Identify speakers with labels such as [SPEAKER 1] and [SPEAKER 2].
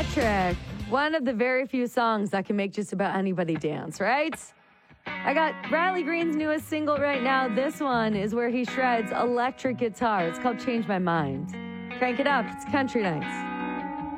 [SPEAKER 1] Electric. One of the very few songs that can make just about anybody dance, right? I got Riley Green's newest single right now. This one is where he shreds electric guitar. It's called Change My Mind. Crank it up. It's Country Nights.